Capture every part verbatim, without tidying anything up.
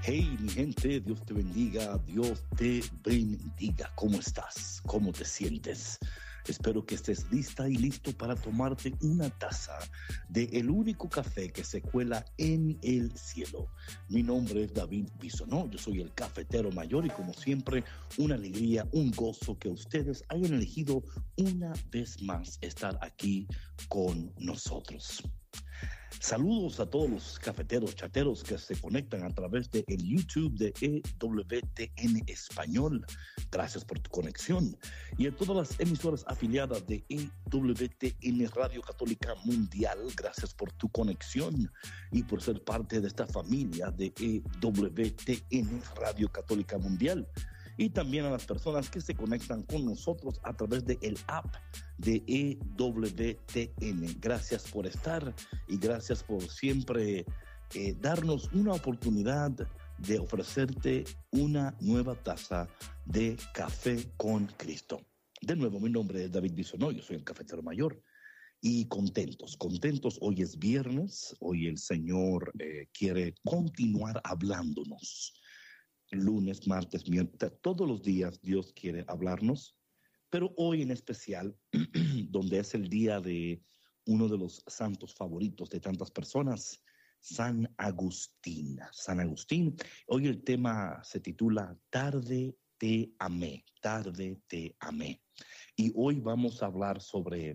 Hey, mi gente, Dios te bendiga, Dios te bendiga. ¿Cómo estás? ¿Cómo te sientes? Espero que estés lista y listo para tomarte una taza de el único café que se cuela en el cielo. Mi nombre es David Bisonó, yo soy el cafetero mayor y como siempre, una alegría, un gozo que ustedes hayan elegido una vez más estar aquí con nosotros. Saludos a todos los cafeteros, chateros que se conectan a través de el YouTube de E W T N Español. Gracias por tu conexión. Y a todas las emisoras afiliadas de E W T N Radio Católica Mundial, gracias por tu conexión y por ser parte de esta familia de E W T N Radio Católica Mundial. Y también a las personas que se conectan con nosotros a través de el app de E W T N. Gracias por estar y gracias por siempre eh, darnos una oportunidad de ofrecerte una nueva taza de café con Cristo. De nuevo, mi nombre es David Bisonó, yo soy el cafetero mayor. Y contentos, contentos. Hoy es viernes, hoy el Señor eh, quiere continuar hablándonos. Lunes, martes, miércoles, todos los días Dios quiere hablarnos, pero hoy en especial, donde es el día de uno de los santos favoritos de tantas personas, San Agustín. San Agustín, hoy el tema se titula Tarde te amé, tarde te amé. Y hoy vamos a hablar sobre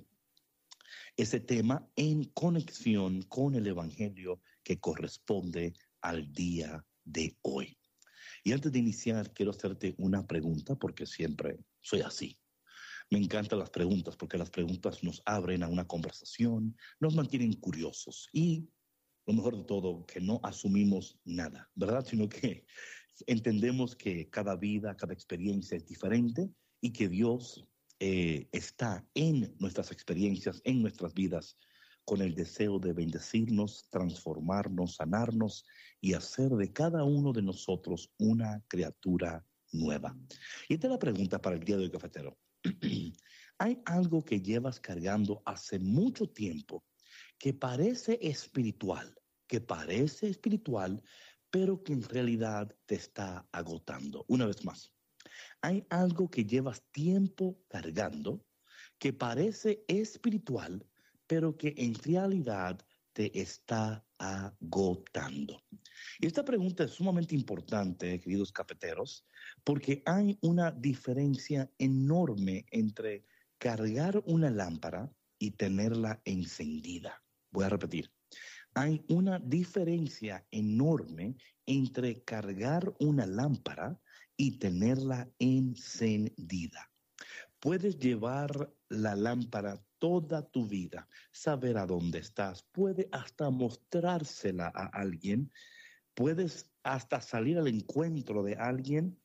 ese tema en conexión con el Evangelio que corresponde al día de hoy. Y antes de iniciar, quiero hacerte una pregunta, porque siempre soy así. Me encantan las preguntas, porque las preguntas nos abren a una conversación, nos mantienen curiosos y, lo mejor de todo, que no asumimos nada, ¿verdad? Sino que entendemos que cada vida, cada experiencia es diferente y que Dios eh, está en nuestras experiencias, en nuestras vidas, con el deseo de bendecirnos, transformarnos, sanarnos y hacer de cada uno de nosotros una criatura nueva. Y esta es la pregunta para el día de hoy, cafetero. ¿Hay algo que llevas cargando hace mucho tiempo que parece espiritual, que parece espiritual, pero que en realidad te está agotando? Una vez más, ¿hay algo que llevas tiempo cargando que parece espiritual, pero que en realidad te está agotando? Y esta pregunta es sumamente importante, queridos cafeteros, porque hay una diferencia enorme entre cargar una lámpara y tenerla encendida. Voy a repetir. Hay una diferencia enorme entre cargar una lámpara y tenerla encendida. Puedes llevar la lámpara toda tu vida, saber a dónde estás, puede hasta mostrársela a alguien, puedes hasta salir al encuentro de alguien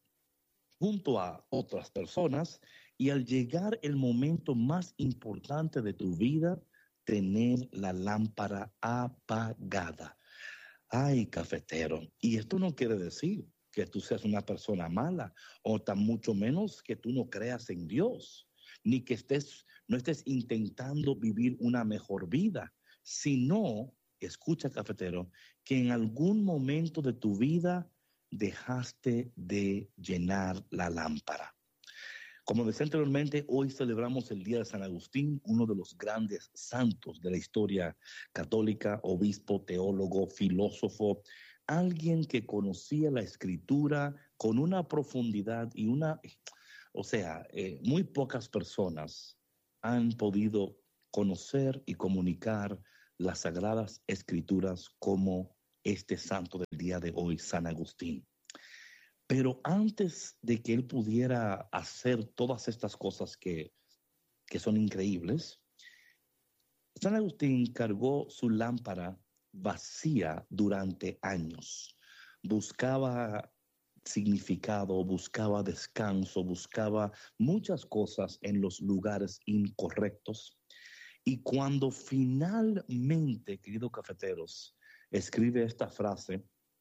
junto a otras personas y al llegar el momento más importante de tu vida, tener la lámpara apagada. Ay, cafetero, y esto no quiere decir que tú seas una persona mala o tan mucho menos que tú no creas en Dios, ni que estés, no estés intentando vivir una mejor vida, sino, escucha, cafetero, que en algún momento de tu vida dejaste de llenar la lámpara. Como decía anteriormente, hoy celebramos el Día de San Agustín, uno de los grandes santos de la historia católica, obispo, teólogo, filósofo, alguien que conocía la Escritura con una profundidad y una, o sea, eh, muy pocas personas han podido conocer y comunicar las Sagradas Escrituras como este santo del día de hoy, San Agustín. Pero antes de que él pudiera hacer todas estas cosas que, que son increíbles, San Agustín cargó su lámpara vacía durante años. Buscaba significado, buscaba descanso, buscaba muchas cosas en los lugares incorrectos. Y cuando finalmente, queridos cafeteros, escribe esta frase: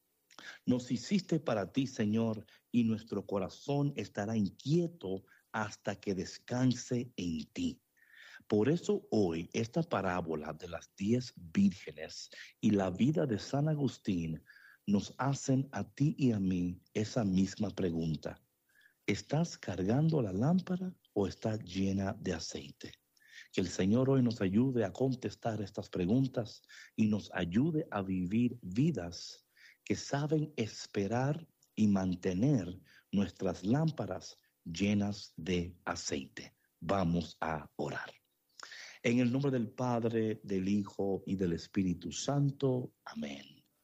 nos hiciste para ti, Señor, y nuestro corazón estará inquieto hasta que descanse en ti. Por eso hoy esta parábola de las diez vírgenes y la vida de San Agustín nos hacen a ti y a mí esa misma pregunta. ¿Estás cargando la lámpara o está llena de aceite? Que el Señor hoy nos ayude a contestar estas preguntas y nos ayude a vivir vidas que saben esperar y mantener nuestras lámparas llenas de aceite. Vamos a orar. En el nombre del Padre, del Hijo y del Espíritu Santo. Amén.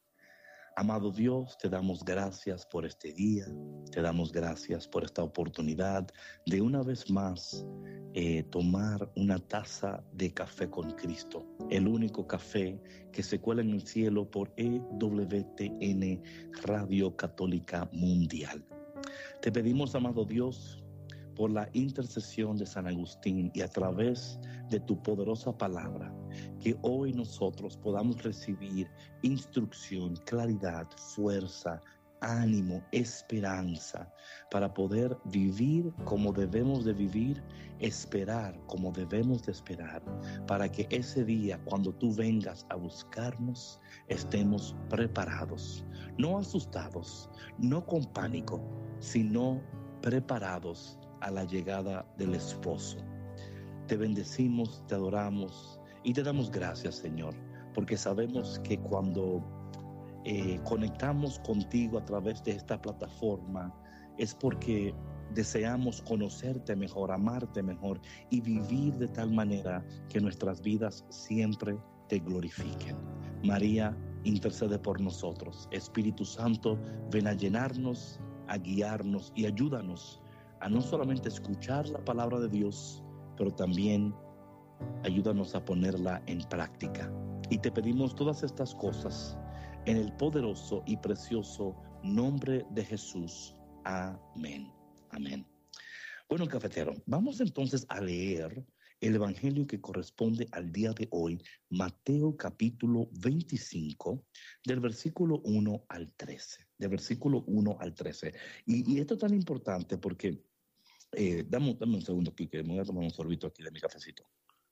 Amado Dios, te damos gracias por este día, te damos gracias por esta oportunidad de una vez más eh, tomar una taza de café con Cristo, el único café que se cuela en el cielo por E W T N Radio Católica Mundial. Te pedimos, amado Dios, por la intercesión de San Agustín y a través de tu poderosa palabra, que hoy nosotros podamos recibir instrucción, claridad, fuerza, ánimo, esperanza, para poder vivir como debemos de vivir, esperar como debemos de esperar, para que ese día, cuando tú vengas a buscarnos, estemos preparados, no asustados, no con pánico, sino preparados a la llegada del esposo. Te bendecimos, te adoramos y te damos gracias, Señor, porque sabemos que cuando eh, conectamos contigo a través de esta plataforma es porque deseamos conocerte mejor, amarte mejor y vivir de tal manera que nuestras vidas siempre te glorifiquen. María, intercede por nosotros. Espíritu Santo, ven a llenarnos, a guiarnos y ayúdanos a no solamente escuchar la palabra de Dios, pero también ayúdanos a ponerla en práctica. Y te pedimos todas estas cosas en el poderoso y precioso nombre de Jesús. Amén. Amén. Bueno, cafetero, vamos entonces a leer el evangelio que corresponde al día de hoy, Mateo capítulo veinticinco, del versículo uno al trece. Del versículo uno al trece. Y, y esto es tan importante porque Eh, dame, dame un segundo aquí, que me voy a tomar un sorbito aquí de mi cafecito.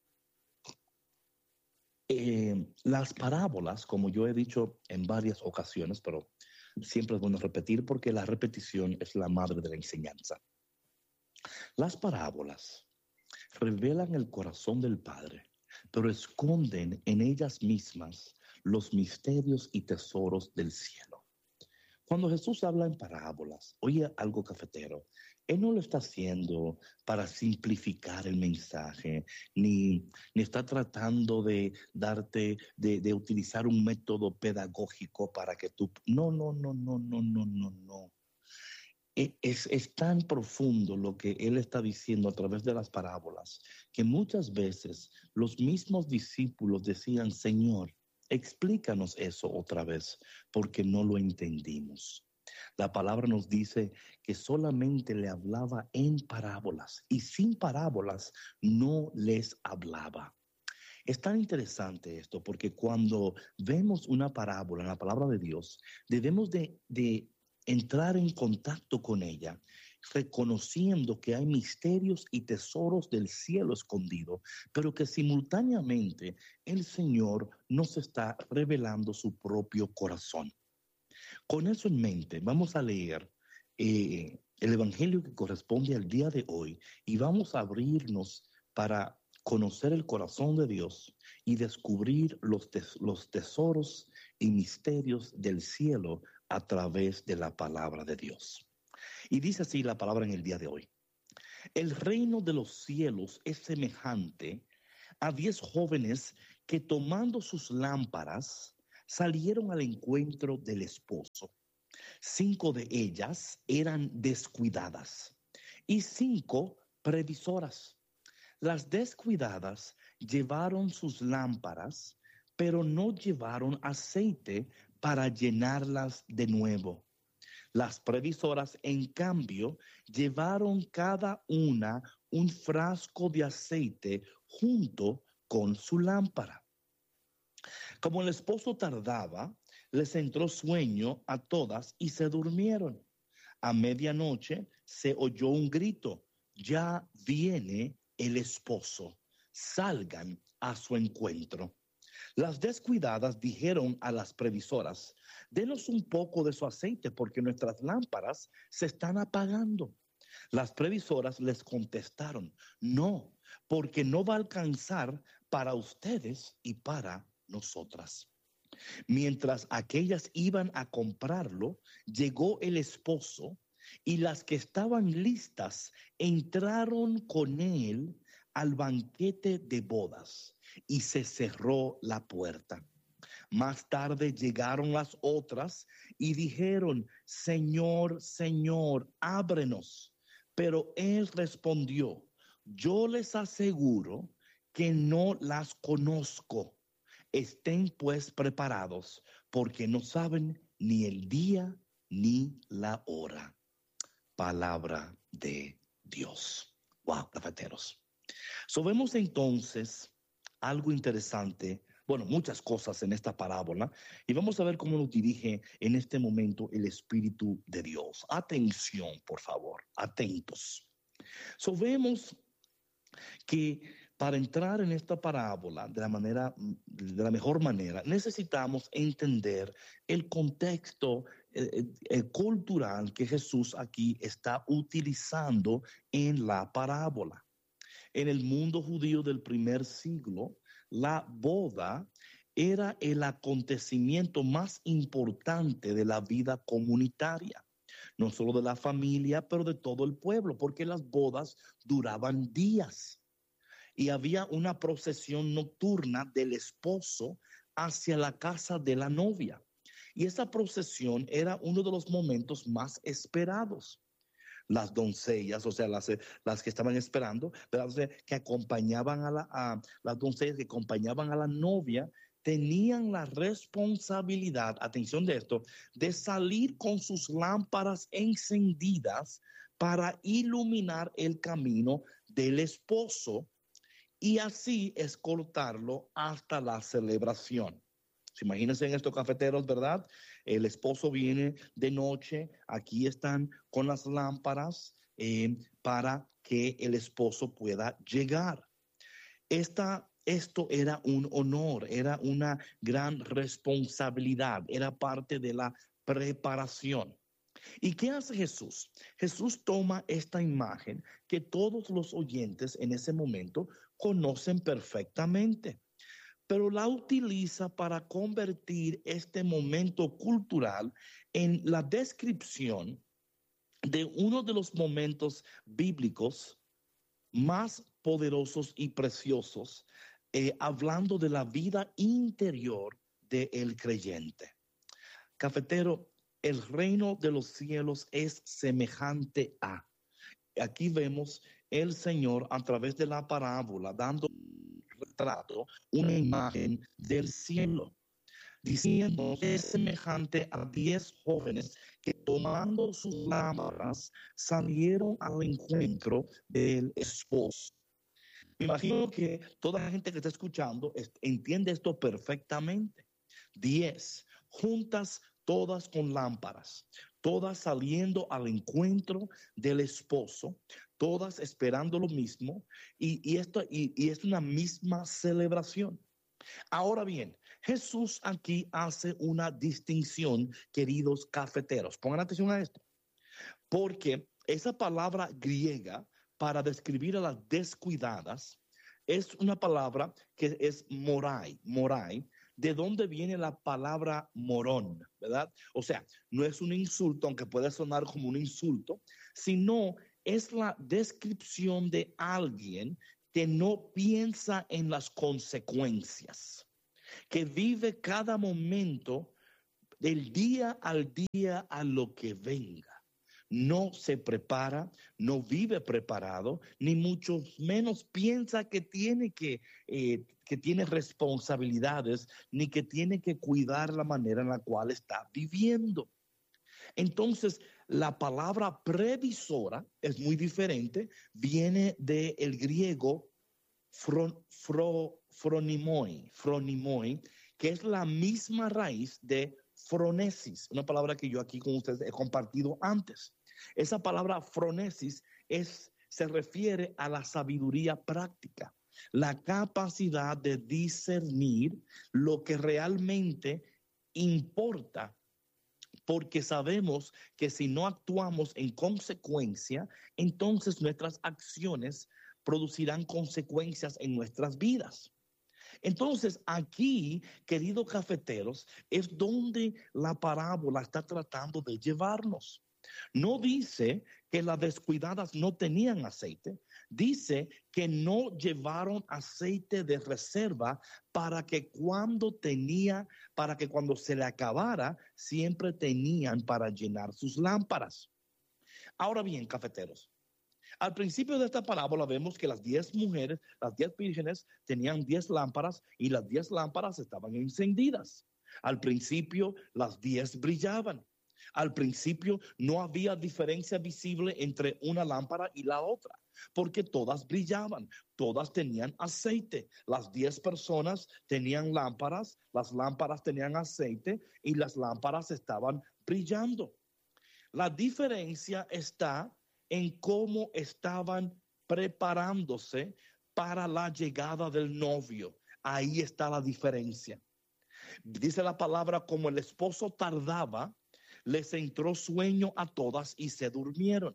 Eh, las parábolas, como yo he dicho en varias ocasiones, pero siempre es bueno repetir porque la repetición es la madre de la enseñanza. Las parábolas revelan el corazón del Padre, pero esconden en ellas mismas los misterios y tesoros del cielo. Cuando Jesús habla en parábolas, oye algo, cafetero, Él no lo está haciendo para simplificar el mensaje, ni, ni está tratando de darte, de, de utilizar un método pedagógico para que tú... No, no, no, no, no, no, no, no. Es, es tan profundo lo que Él está diciendo a través de las parábolas, que muchas veces los mismos discípulos decían, Señor, explícanos eso otra vez, porque no lo entendimos. La palabra nos dice que solamente le hablaba en parábolas y sin parábolas no les hablaba. Es tan interesante esto porque cuando vemos una parábola en la palabra de Dios, debemos de, de entrar en contacto con ella, reconociendo que hay misterios y tesoros del cielo escondido, pero que simultáneamente el Señor nos está revelando su propio corazón. Con eso en mente, vamos a leer eh, el evangelio que corresponde al día de hoy y vamos a abrirnos para conocer el corazón de Dios y descubrir los, tes- los tesoros y misterios del cielo a través de la palabra de Dios. Y dice así la palabra en el día de hoy. El reino de los cielos es semejante a diez jóvenes que tomando sus lámparas salieron al encuentro del esposo. Cinco de ellas eran descuidadas y cinco previsoras. Las descuidadas llevaron sus lámparas, pero no llevaron aceite para llenarlas de nuevo. Las previsoras, en cambio, llevaron cada una un frasco de aceite junto con su lámpara. Como el esposo tardaba, les entró sueño a todas y se durmieron. A medianoche se oyó un grito: ya viene el esposo, salgan a su encuentro. Las descuidadas dijeron a las previsoras: denos un poco de su aceite porque nuestras lámparas se están apagando. Las previsoras les contestaron: no, porque no va a alcanzar para ustedes y para nosotras. Mientras aquellas iban a comprarlo, llegó el esposo y las que estaban listas entraron con él al banquete de bodas y se cerró la puerta. Más tarde llegaron las otras y dijeron: Señor, Señor, ábrenos. Pero él respondió: yo les aseguro que no las conozco. Estén pues preparados, porque no saben ni el día ni la hora. Palabra de Dios. Wow, cafeteros. So vemos entonces algo interesante, bueno, muchas cosas en esta parábola, y vamos a ver cómo nos dirige en este momento el Espíritu de Dios. Atención, por favor, atentos. So vemos que para entrar en esta parábola de la manera, de la mejor manera, necesitamos entender el contexto eh, eh, cultural que Jesús aquí está utilizando en la parábola. En el mundo judío del primer siglo, la boda era el acontecimiento más importante de la vida comunitaria, no solo de la familia, pero de todo el pueblo, porque las bodas duraban días y había una procesión nocturna del esposo hacia la casa de la novia. Y esa procesión era uno de los momentos más esperados. Las doncellas, o sea, las, las que estaban esperando, ¿verdad? O sea, que acompañaban a, la, a las doncellas que acompañaban a la novia, tenían la responsabilidad, atención de esto, de salir con sus lámparas encendidas para iluminar el camino del esposo y así escoltarlo hasta la celebración. Imagínense en estos cafeteros, ¿verdad? El esposo viene de noche, aquí están con las lámparas eh, para que el esposo pueda llegar. Esta, esto era un honor, era una gran responsabilidad, era parte de la preparación. ¿Y qué hace Jesús? Jesús toma esta imagen que todos los oyentes en ese momento conocen perfectamente, pero la utiliza para convertir este momento cultural en la descripción de uno de los momentos bíblicos más poderosos y preciosos, eh, hablando de la vida interior del creyente. Cafetero, el reino de los cielos es semejante a. Aquí vemos el Señor a través de la parábola dando retrato, una imagen del cielo, diciendo que es semejante a diez jóvenes que tomando sus lámparas salieron al encuentro del esposo. Me imagino que toda la gente que está escuchando entiende esto perfectamente. Diez, juntas todas con lámparas, todas saliendo al encuentro del esposo, todas esperando lo mismo, y, y, esto, y, y es una misma celebración. Ahora bien, Jesús aquí hace una distinción, queridos cafeteros. Pongan atención a esto, porque esa palabra griega para describir a las descuidadas es una palabra que es morai, morai, de dónde viene la palabra morón, ¿verdad? O sea, no es un insulto, aunque puede sonar como un insulto, sino es la descripción de alguien que no piensa en las consecuencias, que vive cada momento del día al día a lo que venga. No se prepara, no vive preparado, ni mucho menos piensa que tiene que, eh, que tiene responsabilidades, ni que tiene que cuidar la manera en la cual está viviendo. Entonces, la palabra previsora es muy diferente, viene del griego fron, fro, fronimoi, fronimoi, que es la misma raíz de fronesis, una palabra que yo aquí con ustedes he compartido antes. Esa palabra fronesis es, se refiere a la sabiduría práctica. la capacidad de discernir lo que realmente importa, porque sabemos que si no actuamos en consecuencia, entonces nuestras acciones producirán consecuencias en nuestras vidas. Entonces, aquí, queridos cafeteros, es donde la parábola está tratando de llevarnos. No dice que las descuidadas no tenían aceite, dice que no llevaron aceite de reserva para que cuando tenía, para que cuando se le acabara, siempre tenían para llenar sus lámparas. Ahora bien, cafeteros, al principio de esta parábola vemos que las diez mujeres, las diez vírgenes, tenían diez lámparas y las diez lámparas estaban encendidas. Al principio las diez brillaban. Al principio no había diferencia visible entre una lámpara y la otra, porque todas brillaban, todas tenían aceite. Las diez personas tenían lámparas, las lámparas tenían aceite y las lámparas estaban brillando. La diferencia está en cómo estaban preparándose para la llegada del novio. Ahí está la diferencia. Dice la palabra, como el esposo tardaba, les entró sueño a todas y se durmieron.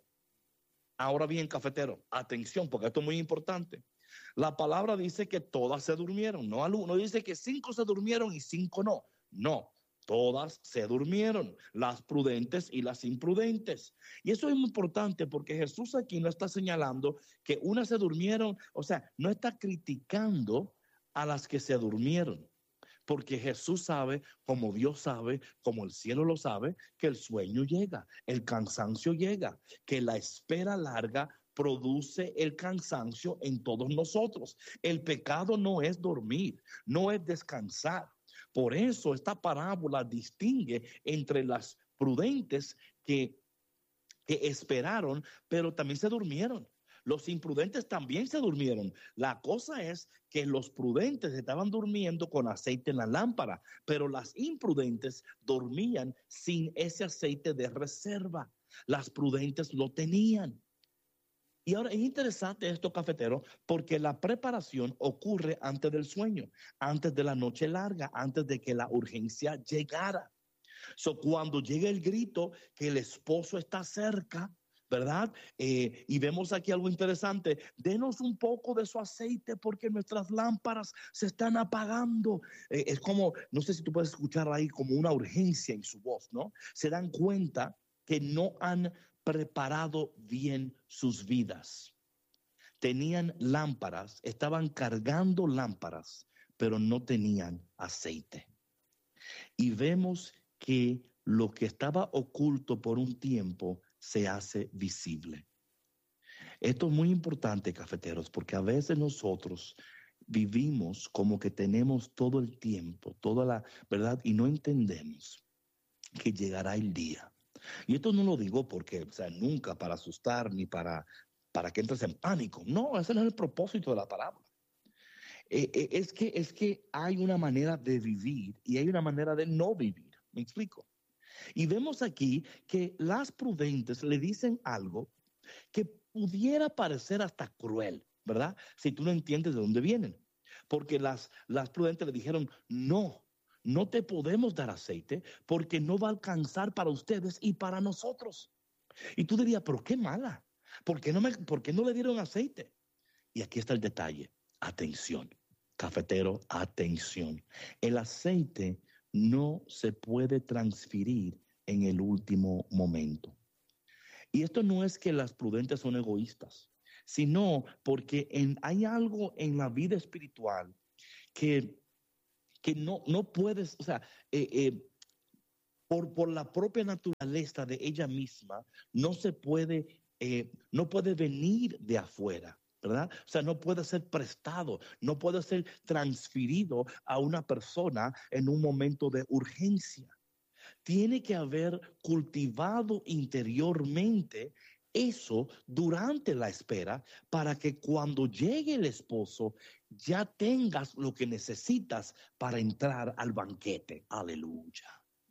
Ahora bien, cafetero, atención, porque esto es muy importante. La palabra dice que todas se durmieron, no, no dice que cinco se durmieron y cinco no. No, todas se durmieron, las prudentes y las imprudentes. Y eso es muy importante porque Jesús aquí no está señalando que unas se durmieron, o sea, no está criticando a las que se durmieron. Porque Jesús sabe, como Dios sabe, como el cielo lo sabe, que el sueño llega, el cansancio llega, que la espera larga produce el cansancio en todos nosotros. El pecado no es dormir, no es descansar. Por eso esta parábola distingue entre las prudentes que, que esperaron, pero también se durmieron. Los imprudentes también se durmieron. La cosa es que los prudentes estaban durmiendo con aceite en la lámpara, pero las imprudentes dormían sin ese aceite de reserva. Las prudentes lo tenían. Y ahora es interesante esto, cafetero, porque la preparación ocurre antes del sueño, antes de la noche larga, antes de que la urgencia llegara. So, cuando llega el grito que el esposo está cerca, ¿verdad? Eh, y vemos aquí algo interesante. Denos un poco de su aceite porque nuestras lámparas se están apagando. Eh, es como, no sé si tú puedes escuchar ahí como una urgencia en su voz, ¿no? Se dan cuenta que no han preparado bien sus vidas. Tenían lámparas, estaban cargando lámparas, pero no tenían aceite. Y vemos que lo que estaba oculto por un tiempo se hace visible. Esto es muy importante, cafeteros, porque a veces nosotros vivimos como que tenemos todo el tiempo, toda la verdad, y no entendemos que llegará el día. Y esto no lo digo porque, o sea, nunca para asustar ni para, para que entres en pánico. No, ese no es el propósito de la parábola. Eh, eh, es que, es que hay una manera de vivir y hay una manera de no vivir. ¿Me explico? Y vemos aquí que las prudentes le dicen algo que pudiera parecer hasta cruel, ¿verdad? Si tú no entiendes de dónde vienen. Porque las, las prudentes le dijeron, no, no te podemos dar aceite porque no va a alcanzar para ustedes y para nosotros. Y tú dirías, pero qué mala, ¿por qué no, me, por qué no le dieron aceite? Y aquí está el detalle, atención, cafetero, atención. El aceite no se puede transferir en el último momento. Y esto no es que las prudentes son egoístas, sino porque en, hay algo en la vida espiritual que, que no, no puedes, o sea, eh, eh, por, por la propia naturaleza de ella misma, no se puede, eh, no puede venir de afuera. ¿Verdad? O sea, no puede ser prestado, no puede ser transferido a una persona en un momento de urgencia. Tiene que haber cultivado interiormente eso durante la espera para que cuando llegue el esposo ya tengas lo que necesitas para entrar al banquete. Aleluya.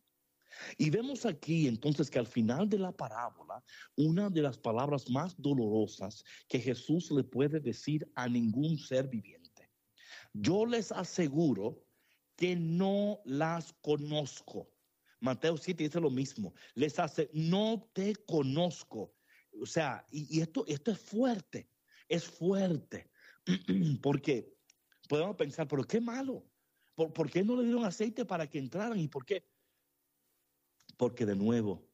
Y vemos aquí entonces que al final de la parábola, una de las palabras más dolorosas que Jesús le puede decir a ningún ser viviente Yo les aseguro que no las conozco. Mateo siete dice lo mismo. Les hace, no te conozco. O sea, y, y esto, esto es fuerte, es fuerte. Porque podemos pensar, pero qué malo. ¿Por, ¿Por qué no le dieron aceite para que entraran? ¿Y por qué? Porque de nuevo,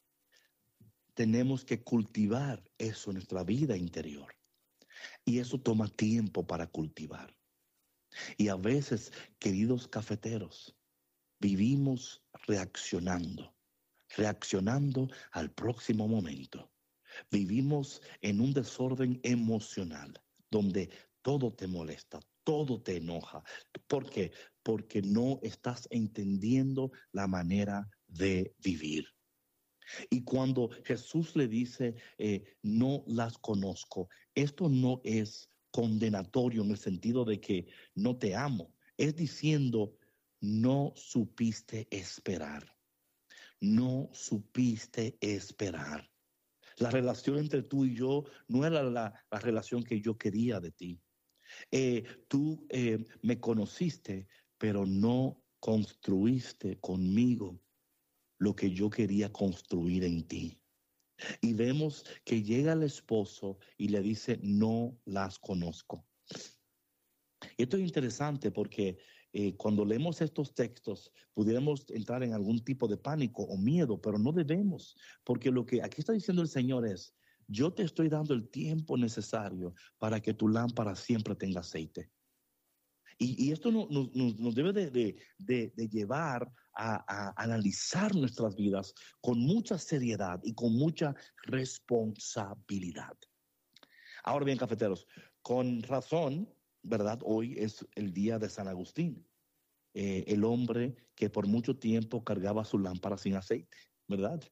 tenemos que cultivar eso en nuestra vida interior. Y eso toma tiempo para cultivar. Y a veces, queridos cafeteros, vivimos reaccionando, reaccionando al próximo momento. Vivimos en un desorden emocional donde todo te molesta, todo te enoja. ¿Por qué? Porque no estás entendiendo la manera de vivir. Y cuando Jesús le dice, eh, no las conozco, esto no es condenatorio en el sentido de que no te amo. Es diciendo, no supiste esperar. No supiste esperar. La relación entre tú y yo no era la, la relación que yo quería de ti. Eh, tú eh, me conociste, pero no construiste conmigo lo que yo quería construir en ti. Y vemos que llega el esposo y le dice, no las conozco. Esto es interesante porque eh, cuando leemos estos textos pudiéramos entrar en algún tipo de pánico o miedo, pero no debemos, porque lo que aquí está diciendo el Señor es, yo te estoy dando el tiempo necesario para que tu lámpara siempre tenga aceite. Y, y esto no, nos, nos, nos debe de, de, de, de llevar a, a analizar nuestras vidas con mucha seriedad y con mucha responsabilidad. Ahora bien, cafeteros, con razón, ¿verdad? Hoy es el día de San Agustín, eh, el hombre que por mucho tiempo cargaba su lámpara sin aceite, ¿verdad?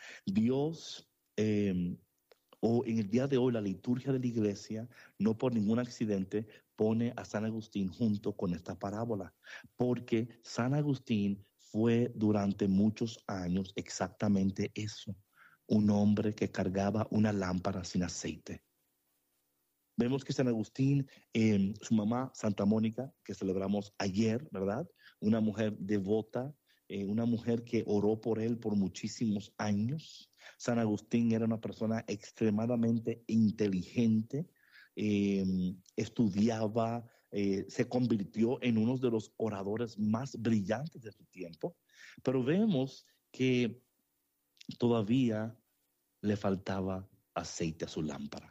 Dios, eh, o en el día de hoy, la liturgia de la iglesia, no por ningún accidente, pone a San Agustín junto con esta parábola, porque San Agustín fue durante muchos años exactamente eso, un hombre que cargaba una lámpara sin aceite. Vemos que San Agustín, eh, su mamá, Santa Mónica, que celebramos ayer, ¿verdad? Una mujer devota, eh, una mujer que oró por él por muchísimos años. San Agustín era una persona extremadamente inteligente, eh, estudiaba, eh, se convirtió en uno de los oradores más brillantes de su tiempo, pero vemos que todavía le faltaba aceite a su lámpara.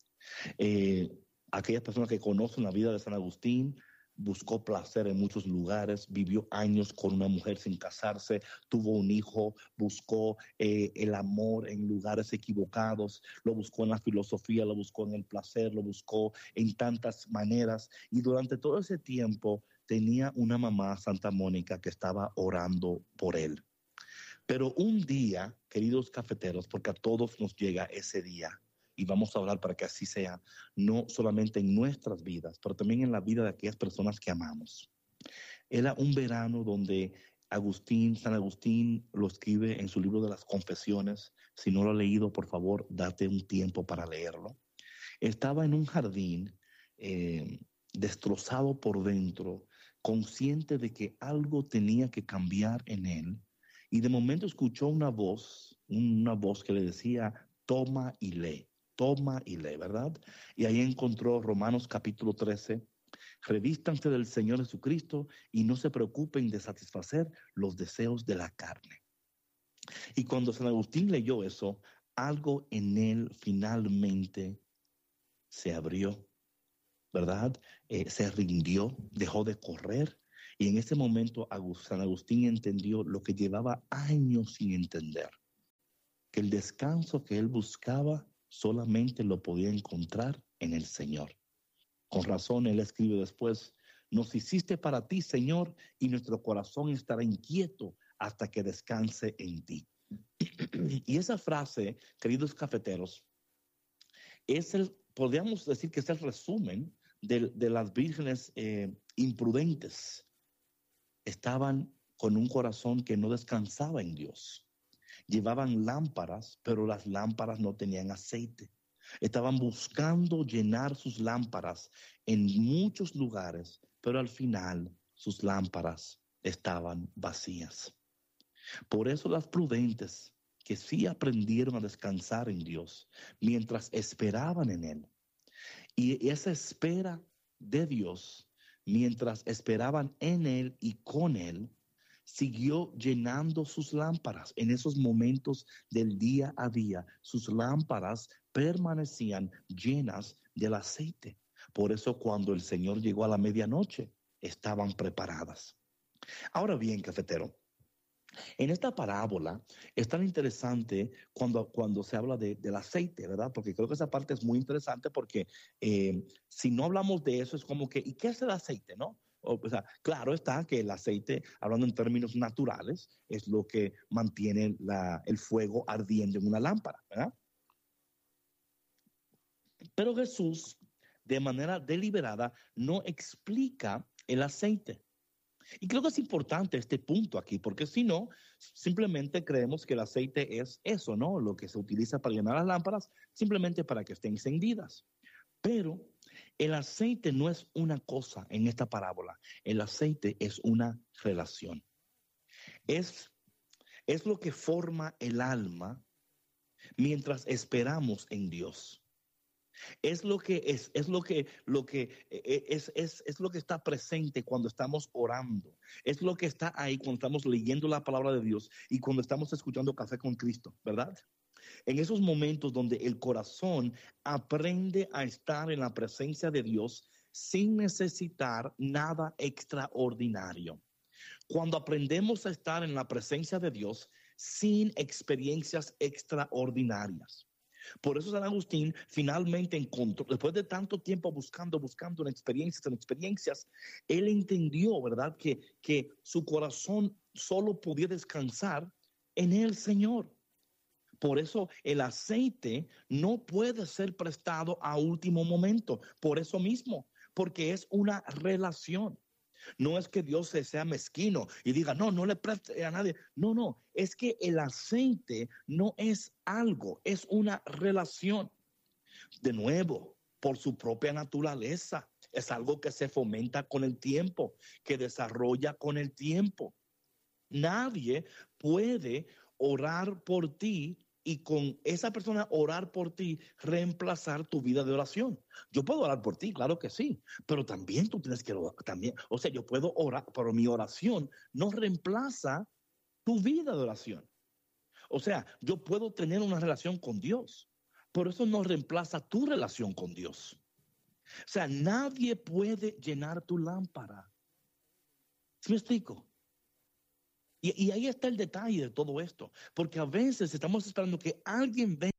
Eh, aquellas personas que conocen la vida de San Agustín, buscó placer en muchos lugares, vivió años con una mujer sin casarse, tuvo un hijo, buscó eh, el amor en lugares equivocados, lo buscó en la filosofía, lo buscó en el placer, lo buscó en tantas maneras, y durante todo ese tiempo tenía una mamá, Santa Mónica, que estaba orando por él. Pero un día, queridos cafeteros, porque a todos nos llega ese día, y vamos a hablar para que así sea, no solamente en nuestras vidas, pero también en la vida de aquellas personas que amamos. Era un verano donde Agustín, San Agustín lo escribe en su libro de las Confesiones. Si no lo has leído, por favor, date un tiempo para leerlo. Estaba en un jardín eh, destrozado por dentro, consciente de que algo tenía que cambiar en él, y de momento escuchó una voz, una voz que le decía, toma y lee. Toma y lee, ¿verdad? Y ahí encontró Romanos capítulo trece. Revístanse del Señor Jesucristo y no se preocupen de satisfacer los deseos de la carne. Y cuando San Agustín leyó eso, algo en él finalmente se abrió, ¿verdad? Eh, se rindió, dejó de correr. Y en ese momento San Agustín entendió lo que llevaba años sin entender, que el descanso que él buscaba solamente lo podía encontrar en el Señor. Con razón, él escribe después, nos hiciste para ti, Señor, y nuestro corazón estará inquieto hasta que descanse en ti. Y esa frase, queridos cafeteros, es el, podríamos decir que es el resumen de, de las vírgenes eh, imprudentes. Estaban con un corazón que no descansaba en Dios. Llevaban lámparas, pero las lámparas no tenían aceite. Estaban buscando llenar sus lámparas en muchos lugares, pero al final sus lámparas estaban vacías. Por eso las prudentes que sí aprendieron a descansar en Dios mientras esperaban en Él. Y esa espera de Dios, mientras esperaban en Él y con Él, siguió llenando sus lámparas. En esos momentos del día a día, sus lámparas permanecían llenas del aceite. Por eso cuando el Señor llegó a la medianoche, estaban preparadas. Ahora bien, cafetero, en esta parábola es tan interesante cuando, cuando se habla de, del aceite, ¿verdad? Porque creo que esa parte es muy interesante porque eh, si no hablamos de eso es como que, ¿y qué es el aceite, no? O, o sea, claro está que el aceite, hablando en términos naturales, es lo que mantiene la, el fuego ardiendo en una lámpara, ¿verdad? Pero Jesús, de manera deliberada, no explica el aceite. Y creo que es importante este punto aquí, porque si no, simplemente creemos que el aceite es eso, ¿no? Lo que se utiliza para llenar las lámparas, simplemente para que estén encendidas. Pero el aceite no es una cosa en esta parábola. El aceite es una relación. Es, es lo que forma el alma mientras esperamos en Dios. Es lo que es, es lo que, lo que es, es, es lo que está presente cuando estamos orando. Es lo que está ahí cuando estamos leyendo la palabra de Dios y cuando estamos escuchando Café con Cristo, ¿verdad? En esos momentos donde el corazón aprende a estar en la presencia de Dios sin necesitar nada extraordinario. Cuando aprendemos a estar en la presencia de Dios sin experiencias extraordinarias. Por eso San Agustín finalmente encontró, después de tanto tiempo buscando, buscando en experiencias, en experiencias, él entendió, ¿verdad? Que, que su corazón solo podía descansar en el Señor. Por eso el aceite no puede ser prestado a último momento, por eso mismo, porque es una relación. No es que Dios sea mezquino y diga, no, no le preste a nadie. No, no, es que el aceite no es algo, es una relación. De nuevo, por su propia naturaleza, es algo que se fomenta con el tiempo, que desarrolla con el tiempo. Nadie puede orar por ti y con esa persona orar por ti, reemplazar tu vida de oración. Yo puedo orar por ti, claro que sí, pero también tú tienes que orar, también, o sea, yo puedo orar, pero mi oración no reemplaza tu vida de oración. O sea, yo puedo tener una relación con Dios, pero eso no reemplaza tu relación con Dios. O sea, nadie puede llenar tu lámpara. ¿Sí me explico? Y, y ahí está el detalle de todo esto, porque a veces estamos esperando que alguien venga,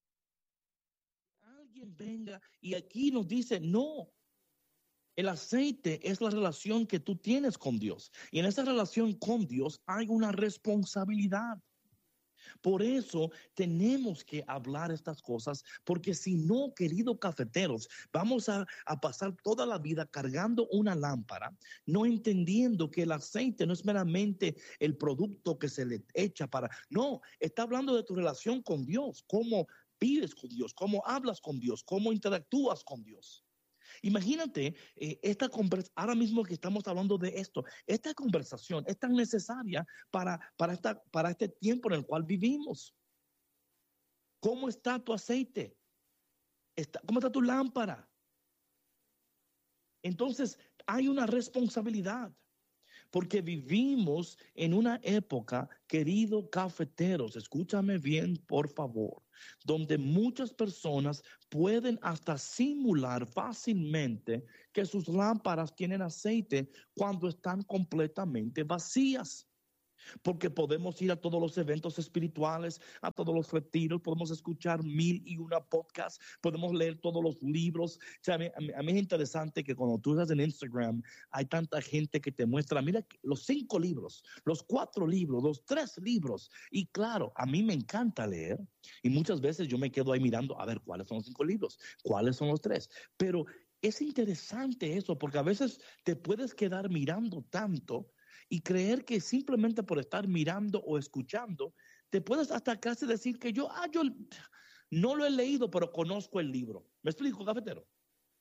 alguien venga y aquí nos dice, no, el aceite es la relación que tú tienes con Dios. Y en esa relación con Dios hay una responsabilidad. Por eso tenemos que hablar estas cosas, porque si no, queridos cafeteros, vamos a, a pasar toda la vida cargando una lámpara, no entendiendo que el aceite no es meramente el producto que se le echa para, no, está hablando de tu relación con Dios, cómo vives con Dios, cómo hablas con Dios, cómo interactúas con Dios. Imagínate eh, esta conversación, ahora mismo que estamos hablando de esto, esta conversación es tan necesaria para, para, esta, para este tiempo en el cual vivimos. ¿Cómo está tu aceite? Está, ¿Cómo está tu lámpara? Entonces, hay una responsabilidad. Porque vivimos en una época, queridos cafeteros, escúchame bien, por favor, donde muchas personas pueden hasta simular fácilmente que sus lámparas tienen aceite cuando están completamente vacías. Porque podemos ir a todos los eventos espirituales, a todos los retiros, podemos escuchar mil y una podcasts, podemos leer todos los libros. O sea, a, mí, a, mí, a mí es interesante que cuando tú estás en Instagram, hay tanta gente que te muestra, mira, los cinco libros, los cuatro libros, los tres libros. Y claro, a mí me encanta leer y muchas veces yo me quedo ahí mirando, a ver, ¿cuáles son los cinco libros? ¿Cuáles son los tres? Pero es interesante eso, porque a veces te puedes quedar mirando tanto y creer que simplemente por estar mirando o escuchando, te puedes hasta casi decir que yo, ah, yo no lo he leído, pero conozco el libro. ¿Me explico, cafetero?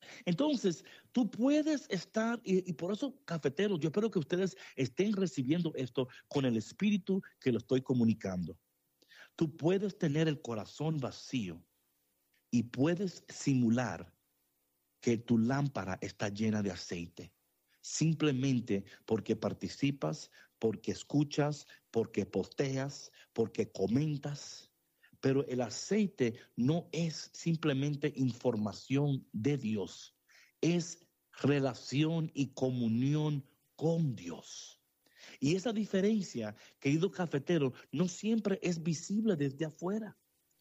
Entonces, tú puedes estar, y, y por eso, cafeteros, yo espero que ustedes estén recibiendo esto con el espíritu que lo estoy comunicando. Tú puedes tener el corazón vacío y puedes simular que tu lámpara está llena de aceite, simplemente porque participas, porque escuchas, porque posteas, porque comentas. Pero el aceite no es simplemente información de Dios, es relación y comunión con Dios. Y esa diferencia, querido cafetero, no siempre es visible desde afuera,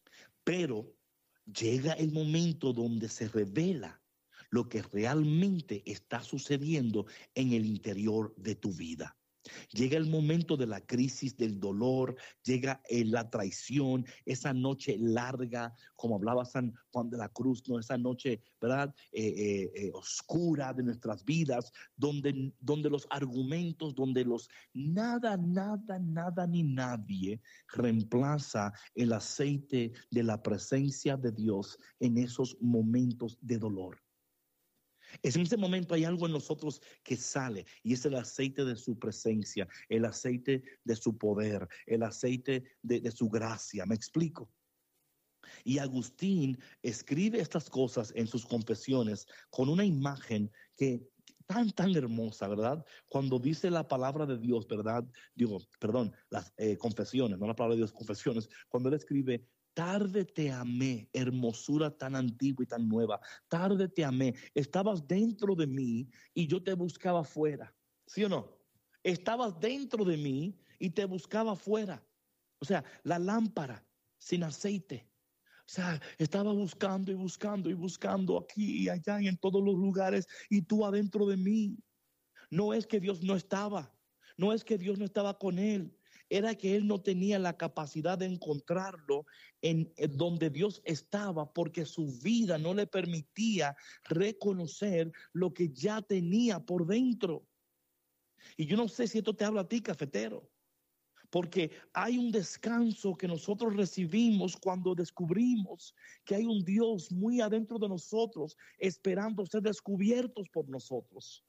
pero llega el momento donde se revela lo que realmente está sucediendo en el interior de tu vida. Llega el momento de la crisis, del dolor, llega eh, la traición, esa noche larga, como hablaba San Juan de la Cruz, ¿no? Esa noche, ¿verdad? Eh, eh, eh, oscura de nuestras vidas, donde, donde los argumentos, donde los nada, nada, nada ni nadie reemplaza el aceite de la presencia de Dios en esos momentos de dolor. Es en ese momento hay algo en nosotros que sale y es el aceite de su presencia, el aceite de su poder, el aceite de, de su gracia. ¿Me explico? Y Agustín escribe estas cosas en sus confesiones con una imagen que tan, tan hermosa, ¿verdad? Cuando dice la palabra de Dios, ¿verdad? Digo, perdón, las eh, confesiones, no la palabra de Dios, confesiones. Cuando él escribe, tarde te amé, hermosura tan antigua y tan nueva. Tarde te amé. Estabas dentro de mí y yo te buscaba afuera. ¿Sí o no? Estabas dentro de mí y te buscaba afuera. O sea, la lámpara sin aceite. O sea, estaba buscando y buscando y buscando aquí y allá y en todos los lugares y tú adentro de mí. No es que Dios no estaba. No es que Dios no estaba con él. Era que él no tenía la capacidad de encontrarlo en, en donde Dios estaba porque su vida no le permitía reconocer lo que ya tenía por dentro. Y yo no sé si esto te habla a ti, cafetero, porque hay un descanso que nosotros recibimos cuando descubrimos que hay un Dios muy adentro de nosotros esperando ser descubiertos por nosotros.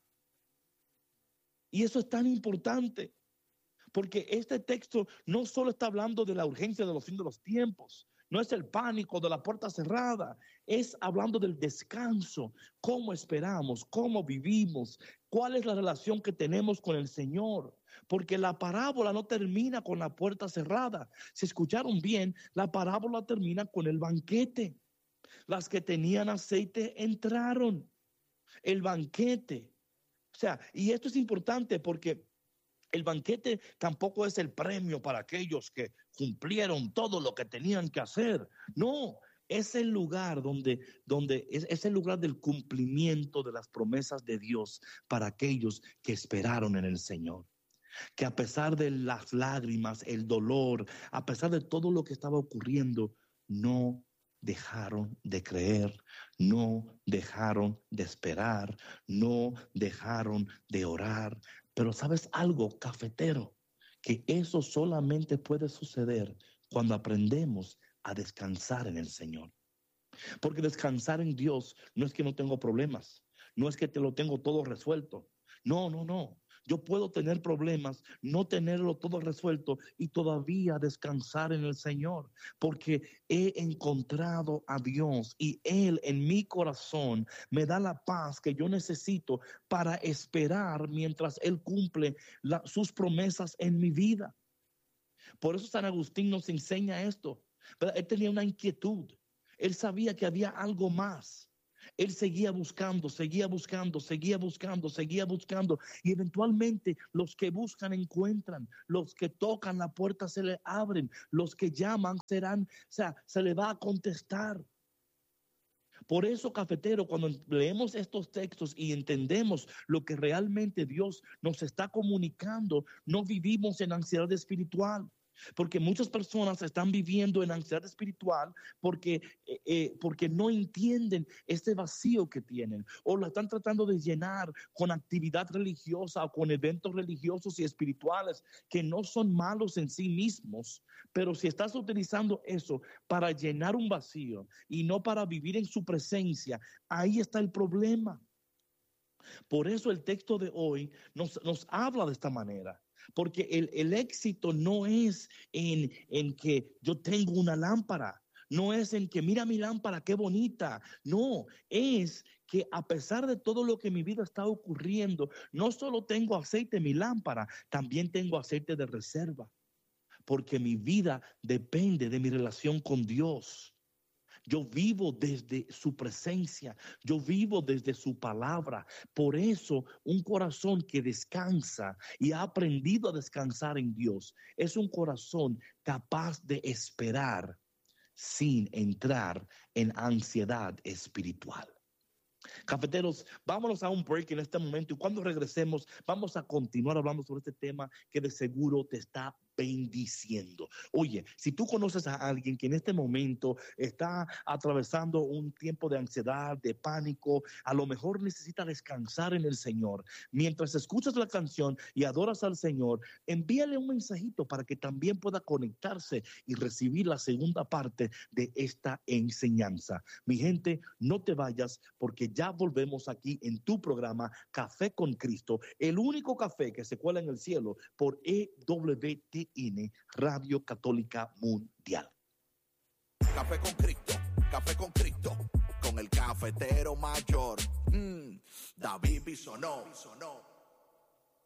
Y eso es tan importante. Porque este texto no solo está hablando de la urgencia de los fines de los tiempos, no es el pánico de la puerta cerrada, es hablando del descanso, cómo esperamos, cómo vivimos, cuál es la relación que tenemos con el Señor. Porque la parábola no termina con la puerta cerrada. Si escucharon bien, la parábola termina con el banquete. Las que tenían aceite entraron. El banquete. O sea, y esto es importante porque el banquete tampoco es el premio para aquellos que cumplieron todo lo que tenían que hacer. No, es el lugar donde, donde es, es el lugar del cumplimiento de las promesas de Dios para aquellos que esperaron en el Señor. Que a pesar de las lágrimas, el dolor, a pesar de todo lo que estaba ocurriendo, no dejaron de creer, no dejaron de esperar, no dejaron de orar. Pero ¿sabes algo, cafetero? Que eso solamente puede suceder cuando aprendemos a descansar en el Señor. Porque descansar en Dios no es que no tengo problemas, no es que te lo tengo todo resuelto. No, no, no. Yo puedo tener problemas, no tenerlo todo resuelto y todavía descansar en el Señor, porque he encontrado a Dios y Él en mi corazón me da la paz que yo necesito para esperar mientras Él cumple la, sus promesas en mi vida. Por eso San Agustín nos enseña esto. Pero él tenía una inquietud, él sabía que había algo más. Él seguía buscando, seguía buscando, seguía buscando, seguía buscando y eventualmente los que buscan encuentran, los que tocan la puerta se le abren, los que llaman serán, o sea, se le va a contestar. Por eso, cafetero, cuando leemos estos textos y entendemos lo que realmente Dios nos está comunicando, no vivimos en ansiedad espiritual. Porque muchas personas están viviendo en ansiedad espiritual porque, eh, eh, porque no entienden este vacío que tienen o lo están tratando de llenar con actividad religiosa o con eventos religiosos y espirituales que no son malos en sí mismos. Pero si estás utilizando eso para llenar un vacío y no para vivir en su presencia, ahí está el problema. Por eso el texto de hoy nos, nos habla de esta manera. Porque el, el éxito no es en, en que yo tengo una lámpara, no es en que mira mi lámpara, qué bonita, no, es que a pesar de todo lo que en mi vida está ocurriendo, no solo tengo aceite en mi lámpara, también tengo aceite de reserva, porque mi vida depende de mi relación con Dios. Yo vivo desde su presencia, yo vivo desde su palabra. Por eso un corazón que descansa y ha aprendido a descansar en Dios es un corazón capaz de esperar sin entrar en ansiedad espiritual. Cafeteros, vámonos a un break en este momento y cuando regresemos vamos a continuar hablando sobre este tema que de seguro te está bendiciendo. Oye, si tú conoces a alguien que en este momento está atravesando un tiempo de ansiedad, de pánico, a lo mejor necesita descansar en el Señor, mientras escuchas la canción y adoras al Señor, envíale un mensajito para que también pueda conectarse y recibir la segunda parte de esta enseñanza. Mi gente, no te vayas porque ya volvemos aquí en tu programa Café con Cristo, el único café que se cuela en el cielo por E W T N, Radio Católica Mundial. Café con Cristo, Café con Cristo, con el cafetero mayor, mm, David Bisonó.